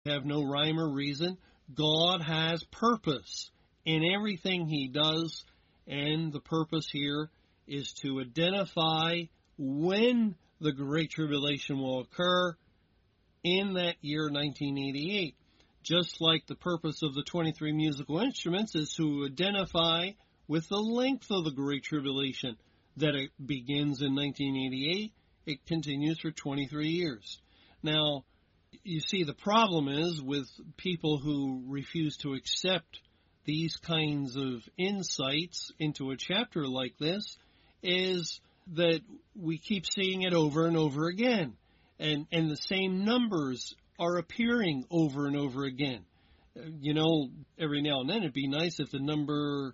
have no rhyme or reason. God has purpose in everything he does, and the purpose here is to identify when the Great Tribulation will occur in that year 1988. Just like the purpose of the 23 musical instruments is to identify with the length of the Great Tribulation, that it begins in 1988, it continues for 23 years. Now, you see, the problem is with people who refuse to accept these kinds of insights into a chapter like this is that we keep seeing it over and over again. And the same numbers are appearing over and over again. Every now and then it'd be nice if the number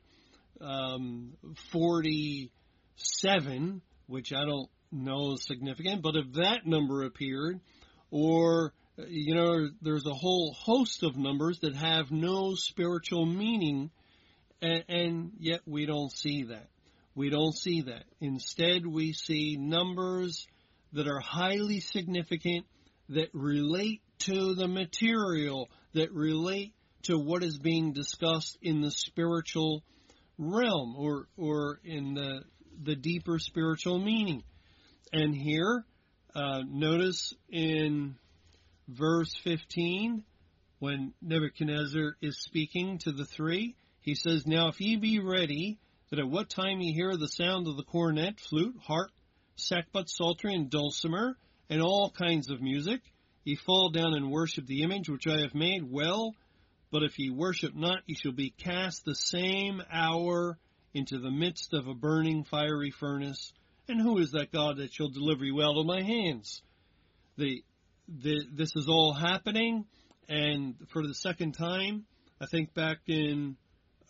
47, which I don't know is significant, but if that number appeared, or there's a whole host of numbers that have no spiritual meaning, and yet we don't see that. We don't see that. Instead, we see numbers that are highly significant, that relate to the material, that relate to what is being discussed in the spiritual realm, or in the deeper spiritual meaning. And here, notice in verse 15, when Nebuchadnezzar is speaking to the three, he says, "Now if ye be ready, that at what time ye hear the sound of the cornet, flute, harp, sackbut, psaltery, and dulcimer, and all kinds of music, ye fall down and worship the image which I have made, well, but if ye worship not, ye shall be cast the same hour into the midst of a burning fiery furnace. And who is that God that shall deliver you out of my hands?" This is all happening, and for the second time, I think back in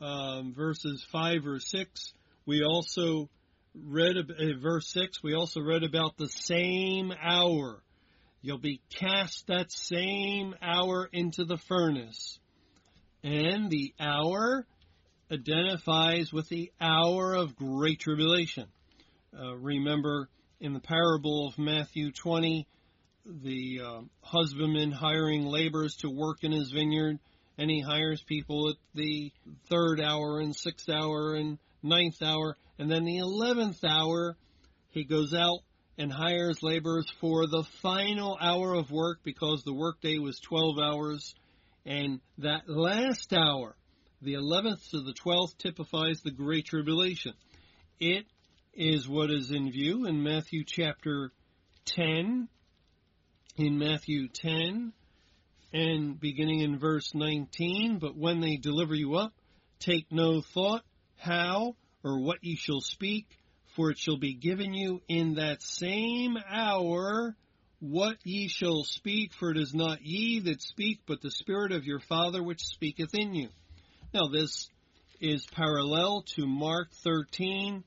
verses 5 or 6, we also read, verse 6, we also read about the same hour. You'll be cast that same hour into the furnace. And the hour identifies with the hour of great tribulation. Remember, in the parable of Matthew 20, the husbandman hiring laborers to work in his vineyard, and he hires people at the 3rd hour and 6th hour and 9th hour, and then the 11th hour he goes out and hires laborers for the final hour of work, because the workday was 12 hours, and that last hour, the 11th to the 12th, typifies the Great Tribulation. It is what is in view in Matthew chapter 10. In Matthew 10, and beginning in verse 19, "But when they deliver you up, take no thought how or what ye shall speak, for it shall be given you in that same hour what ye shall speak, for it is not ye that speak, but the Spirit of your Father which speaketh in you." Now this is parallel to Mark 13,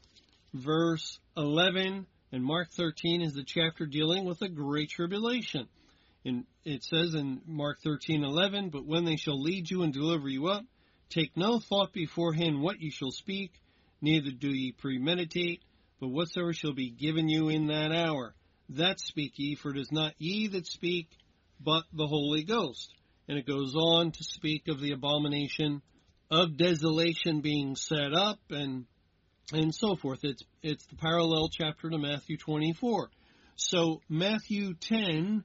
verse 11, and Mark 13 is the chapter dealing with the Great Tribulation. And it says in Mark 13:11, "But when they shall lead you and deliver you up, take no thought beforehand what ye shall speak, neither do ye premeditate, but whatsoever shall be given you in that hour, that speak ye, for it is not ye that speak, but the Holy Ghost." And it goes on to speak of the abomination of desolation being set up, and so forth. It's the parallel chapter to Matthew 24. So Matthew 10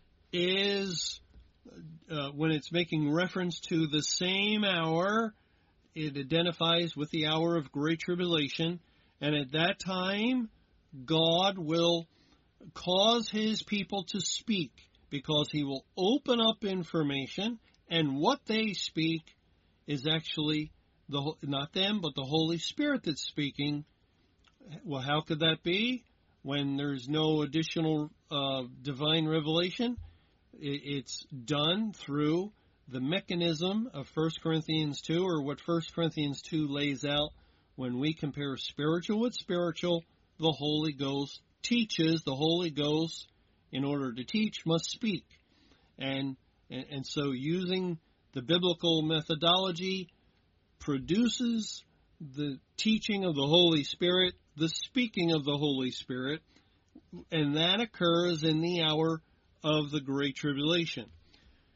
is, when it's making reference to the same hour, it identifies with the hour of great tribulation, and at that time, God will cause his people to speak, because he will open up information, and what they speak is actually not them, but the Holy Spirit that's speaking. Well, how could that be when there's no additional divine revelation? It's done through the mechanism of 1 Corinthians 2, or what 1 Corinthians 2 lays out. When we compare spiritual with spiritual, the Holy Ghost teaches. The Holy Ghost, in order to teach, must speak. And so using the biblical methodology produces the teaching of the Holy Spirit, the speaking of the Holy Spirit, and that occurs in the hour of the Great Tribulation.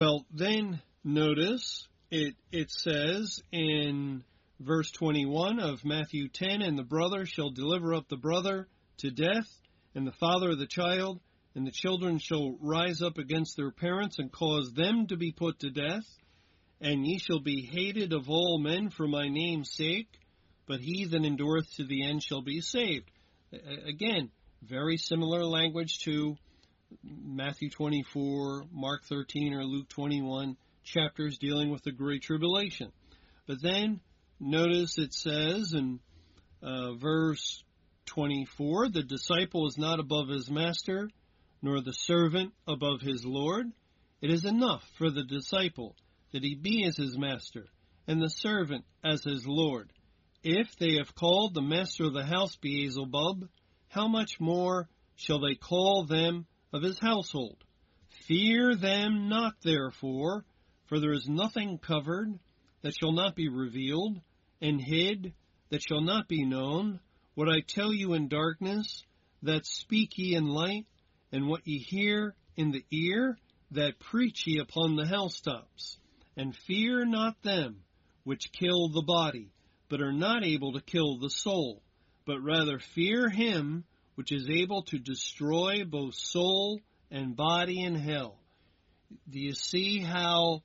Well, then notice it says in verse 21 of Matthew 10, and the brother shall deliver up the brother to death, and the father of the child, and the children shall rise up against their parents and cause them to be put to death. And ye shall be hated of all men for my name's sake, but he that endureth to the end shall be saved. Again, very similar language to Matthew 24, Mark 13, or Luke 21, chapters dealing with the Great Tribulation. But then, notice it says in verse 24, the disciple is not above his master, nor the servant above his Lord. It is enough for the disciple that he be as his master, and the servant as his Lord. If they have called the master of the house Beelzebub, how much more shall they call them of his household? Fear them not, therefore, for there is nothing covered that shall not be revealed, and hid that shall not be known. What I tell you in darkness, that speak ye in light, and what ye hear in the ear, that preach ye upon the housetops. And fear not them which kill the body, but are not able to kill the soul, but rather fear him which is able to destroy both soul and body in hell. Do you see how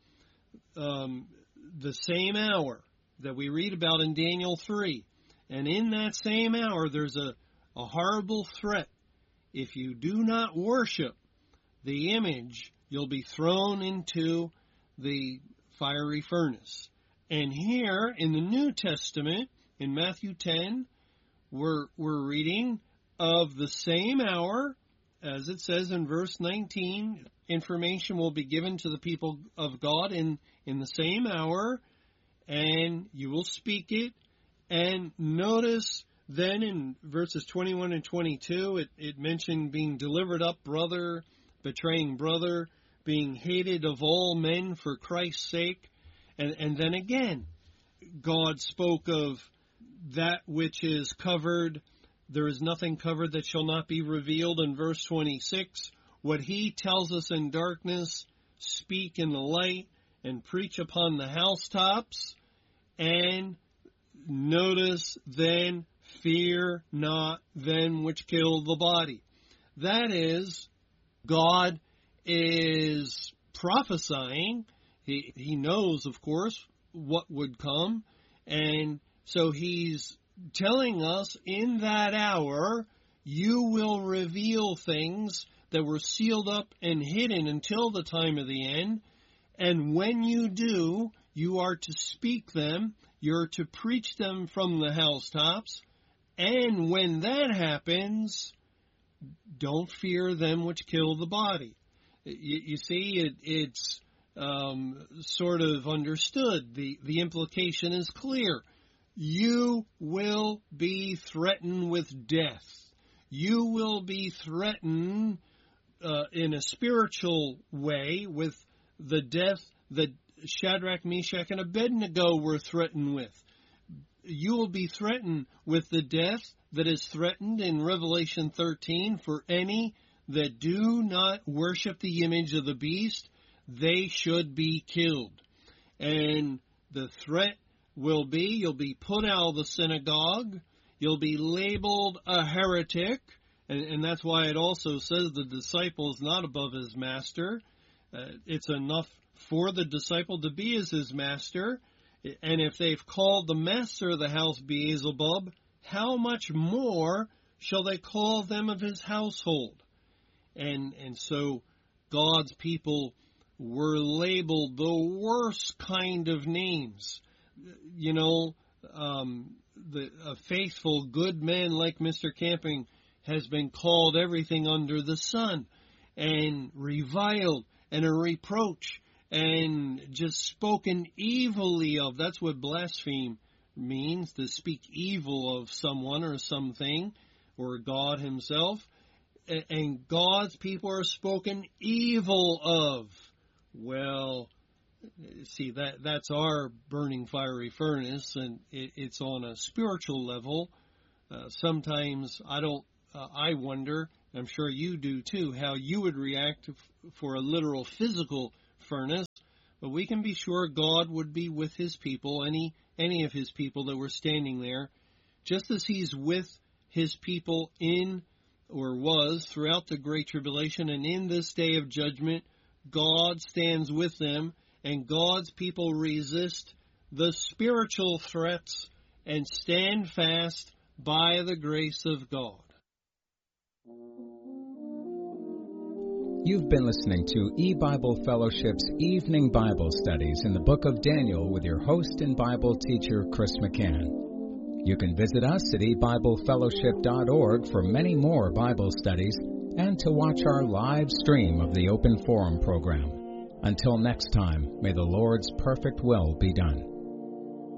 the same hour that we read about in Daniel 3, and in that same hour there's a horrible threat. If you do not worship the image, you'll be thrown into the fiery furnace. And here in the New Testament, in Matthew 10, we're reading of the same hour, as it says in verse 19, information will be given to the people of God in the same hour, and you will speak it. And notice then in verses 21 and 22, it mentioned being delivered up, brother, betraying brother, being hated of all men for Christ's sake. And then again, God spoke of that which is covered. There is nothing covered that shall not be revealed in verse 26. What he tells us in darkness, speak in the light and preach upon the housetops. And notice then, fear not them which kill the body. That is, God is prophesying. He knows, of course, what would come. And so he's telling us in that hour, you will reveal things that were sealed up and hidden until the time of the end. And when you do, you are to speak them. You're to preach them from the housetops. And when that happens, don't fear them which kill the body. You see, it's sort of understood. The implication is clear. You will be threatened with death. You will be threatened in a spiritual way with the death that Shadrach, Meshach, and Abednego were threatened with. You will be threatened with the death that is threatened in Revelation 13 for any that do not worship the image of the beast. They should be killed. And the threat will be, you'll be put out of the synagogue, you'll be labeled a heretic, and that's why it also says the disciple is not above his master. It's enough for the disciple to be as his master, and if they've called the master of the house Beelzebub, how much more shall they call them of his household? And so God's people were labeled the worst kind of names. You know, a faithful, good man like Mr. Camping has been called everything under the sun and reviled and a reproach and just spoken evilly of. That's what blaspheme means, to speak evil of someone or something or God himself. And God's people are spoken evil of. Well, see, that's our burning fiery furnace, and it's on a spiritual level. Sometimes I wonder, I'm sure you do too, how you would react for a literal physical furnace, but we can be sure God would be with his people, any of his people that were standing there, just as he's with his people in, or was, throughout the Great Tribulation, and in this day of judgment, God stands with them, and God's people resist the spiritual threats and stand fast by the grace of God. You've been listening to E-Bible Fellowship's Evening Bible Studies in the Book of Daniel with your host and Bible teacher, Chris McCann. You can visit us at ebiblefellowship.org for many more Bible studies and to watch our live stream of the Open Forum program. Until next time, may the Lord's perfect will be done.